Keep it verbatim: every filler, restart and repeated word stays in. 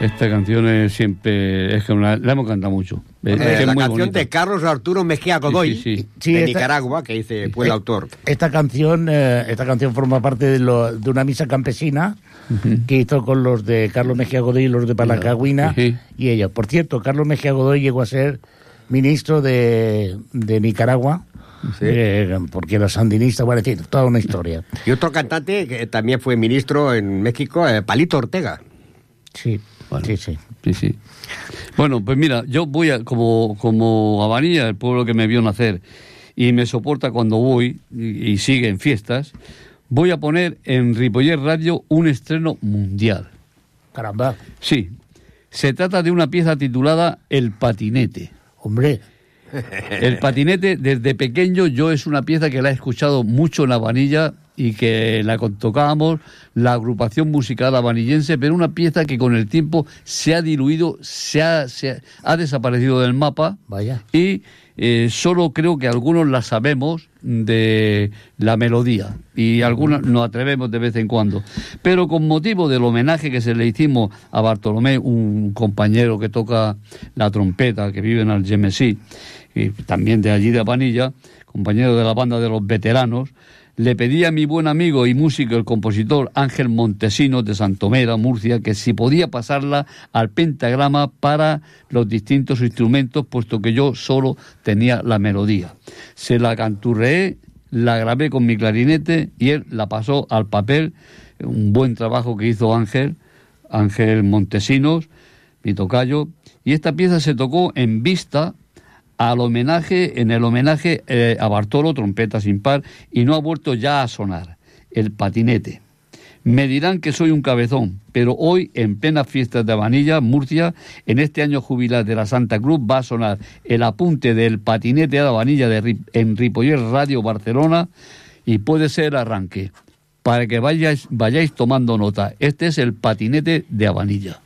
Esta canción es siempre, es que la, la hemos cantado mucho. Es, Eh, es la muy canción bonita. de Carlos Arturo Mejía Godoy, Sí, sí, sí. Sí, de esta- Nicaragua, que dice, fue el Eh, autor. Esta canción, eh, esta canción forma parte de, lo, de una misa campesina Ujú. que hizo con los de Carlos Mejía Godoy y los de Palacagüina Sí. y ella. Por cierto, Carlos Mejía Godoy llegó a ser ministro de, de Nicaragua, Sí. eh, porque era sandinista, bueno, en fin, toda una historia. Y otro cantante que también fue ministro en México, eh, Palito Ortega. Sí, Bueno. sí, sí. Sí, sí. Bueno, pues mira, yo voy a, como, como Habanilla, el pueblo que me vio nacer, y me soporta cuando voy, y, y sigue en fiestas, voy a poner en Ripollet Radio un estreno mundial. Caramba, Sí, se trata de una pieza titulada El Patinete. hombre, El Patinete, desde pequeño, yo es una pieza que la he escuchado mucho en Habanilla y que la tocábamos la agrupación musical habanillense, pero una pieza que con el tiempo se ha diluido, se ha, se ha, ha desaparecido del mapa vaya. y eh, solo creo que algunos la sabemos de la melodía y algunos nos atrevemos de vez en cuando. Pero con motivo del homenaje que se le hicimos a Bartolomé, un compañero que toca la trompeta, que vive en Algemesí, y también de allí de Habanilla, compañero de la banda de los veteranos, le pedí a mi buen amigo y músico, el compositor Ángel Montesinos de Santomera, Murcia, que si podía pasarla al pentagrama para los distintos instrumentos, puesto que yo solo tenía la melodía. Se la canturreé, la grabé con mi clarinete y él la pasó al papel. Un buen trabajo que hizo Ángel, Ángel Montesinos, mi tocayo. Y esta pieza se tocó en vista al homenaje, en el homenaje eh, a Bartolo, trompeta sin par, y no ha vuelto ya a sonar, El Patinete. Me dirán que soy un cabezón, pero hoy, en plenas fiestas de Habanilla, Murcia, en este año jubilar de la Santa Cruz, va a sonar el apunte del Patinete de Habanilla de Rip, en Ripollet Radio Barcelona, y puede ser arranque, para que vayáis, vayáis tomando nota. Este es el Patinete de Habanilla.